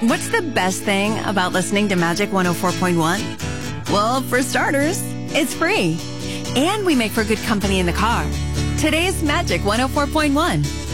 What's the best thing about listening to Magic 104.1? Well, for starters, it's free. And we make for good company in the car. Today's Magic 104.1.